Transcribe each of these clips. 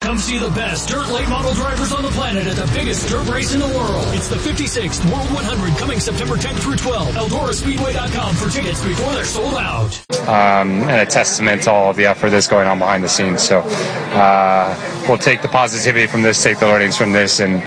Come see the best dirt late model drivers on the planet at the biggest dirt race in the world. It's the 56th World 100 coming September 10th through 12th. EldoraSpeedway.com for tickets before they're sold out. And a testament to all of the effort that's going on behind the scenes. So we'll take the positivity from this, take the learnings from this, and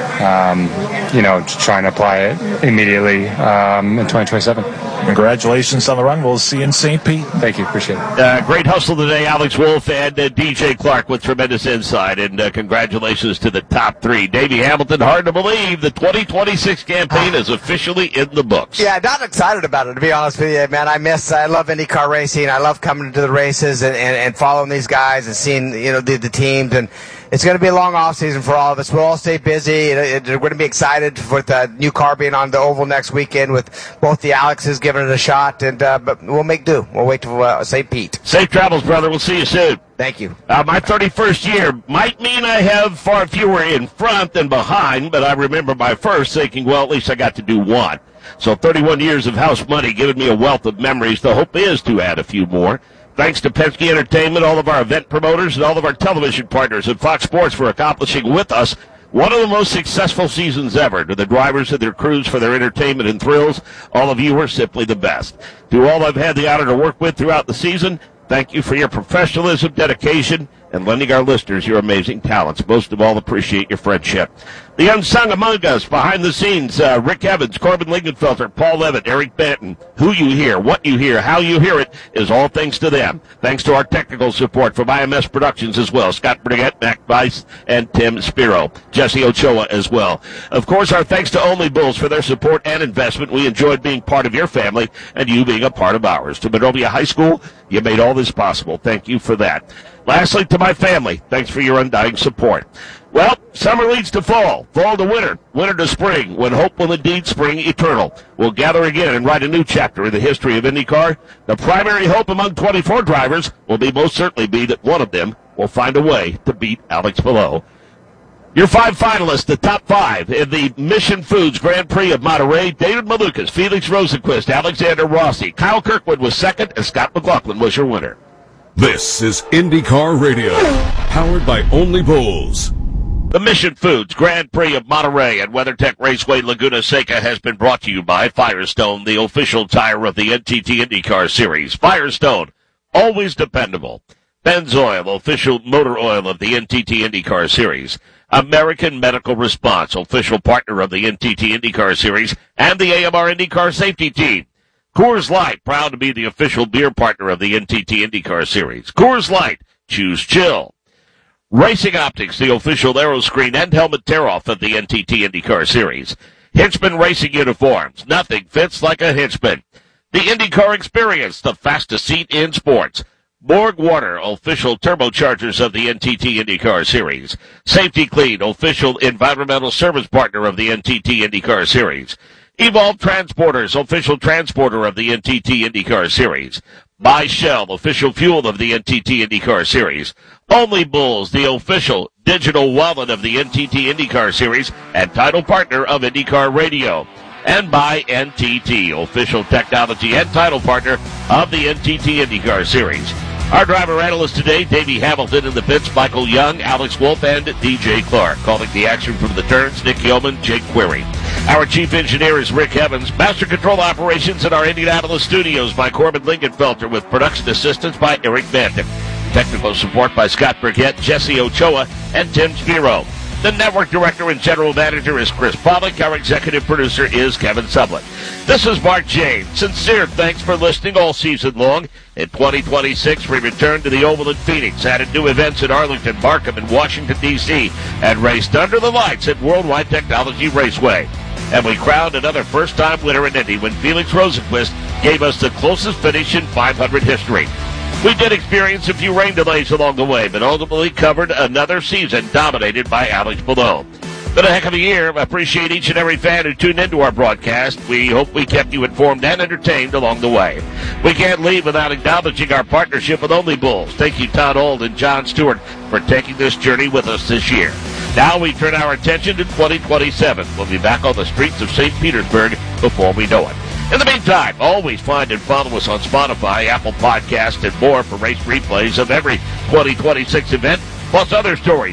try and apply it immediately in 2027. Congratulations on the run. We'll see you in St. Pete. Thank you. Appreciate it. Great hustle today, Alex Wolf and DJ Clark with tremendous insight. And congratulations to the top three. Davey Hamilton, hard to believe the 2026 campaign is officially in the books. Yeah, not excited about it, to be honest with you, man. I love IndyCar racing. I love coming to the races and following these guys and seeing, the teams. And it's going to be a long off season for all of us. We'll all stay busy. We're going to be excited with the new car being on the oval next weekend with both the Alexes giving it a shot. And but we'll make do. We'll wait till St. Pete. Safe travels, brother. We'll see you soon. Thank you. My 31st year might mean I have far fewer in front than behind, but I remember my first thinking, well, at least I got to do one. So 31 years of house money giving me a wealth of memories. The hope is to add a few more. Thanks to Penske Entertainment, all of our event promoters, and all of our television partners at Fox Sports for accomplishing with us one of the most successful seasons ever. To the drivers and their crews for their entertainment and thrills, all of you are simply the best. To all I've had the honor to work with throughout the season, thank you for your professionalism, dedication, and lending our listeners your amazing talents. Most of all, appreciate your friendship. The unsung among us, behind the scenes, Rick Evans, Corbin Lingenfelter, Paul Levitt, Eric Banton. Who you hear, what you hear, how you hear it is all thanks to them. Thanks to our technical support from IMS Productions as well. Scott Brigette, Mac Weiss, and Tim Spiro. Jesse Ochoa as well. Of course, our thanks to Only Bulls for their support and investment. We enjoyed being part of your family and you being a part of ours. To Monrovia High School, you made all this possible. Thank you for that. Lastly, to my family, thanks for your undying support. Well, summer leads to fall, fall to winter, winter to spring, when hope will indeed spring eternal. We'll gather again and write a new chapter in the history of IndyCar. The primary hope among 24 drivers will most certainly be that one of them will find a way to beat Alex Palou. Your five finalists, the top five in the Mission Foods Grand Prix of Monterey: David Malukas, Felix Rosenquist, Alexander Rossi. Kyle Kirkwood was second, and Scott McLaughlin was your winner. This is IndyCar Radio, powered by Only Bulls. The Mission Foods Grand Prix of Monterey at WeatherTech Raceway Laguna Seca has been brought to you by Firestone, the official tire of the NTT IndyCar Series. Firestone, always dependable. Pennzoil, official motor oil of the NTT IndyCar Series. American Medical Response, official partner of the NTT IndyCar Series and the AMR IndyCar Safety Team. Coors Light, proud to be the official beer partner of the NTT IndyCar Series. Coors Light, choose chill. Racing Optics, the official aeroscreen and helmet tear-off of the NTT IndyCar Series. Hinchman Racing Uniforms, nothing fits like a Hinchman. The IndyCar Experience, the fastest seat in sports. Borg Water, official turbochargers of the NTT IndyCar Series. Safety Clean, official environmental service partner of the NTT IndyCar Series. Evolve Transporters, official transporter of the NTT IndyCar Series. By Shell, official fuel of the NTT IndyCar Series. Only Bulls, the official digital wallet of the NTT IndyCar Series and title partner of IndyCar Radio. And by NTT, official technology and title partner of the NTT IndyCar Series. Our driver analyst today, Davey Hamilton in the pits, Michael Young, Alex Wolf, and DJ Clark. Calling the action from the turns, Nick Yeoman, Jake Query. Our chief engineer is Rick Evans. Master control operations in our Indianapolis studios by Corbin Lingenfelter with production assistance by Eric Banton. Technical support by Scott Burkett, Jesse Ochoa, and Tim Spiro. The network director and general manager is Chris Pollock. Our executive producer is Kevin Sublett. This is Mark James. Sincere thanks for listening all season long. In 2026, we return to the Oval in Phoenix, added new events in Arlington, Markham, and Washington, D.C., and raced under the lights at Worldwide Technology Raceway. And we crowned another first-time winner in Indy when Felix Rosenquist gave us the closest finish in 500 history. We did experience a few rain delays along the way, but ultimately covered another season dominated by Alex Palou. Been a heck of a year. I appreciate each and every fan who tuned into our broadcast. We hope we kept you informed and entertained along the way. We can't leave without acknowledging our partnership with Only Bulls. Thank you, Todd Old and John Stewart, for taking this journey with us this year. Now we turn our attention to 2027. We'll be back on the streets of St. Petersburg before we know it. In the meantime, always find and follow us on Spotify, Apple Podcasts, and more for race replays of every 2026 event, plus other stories.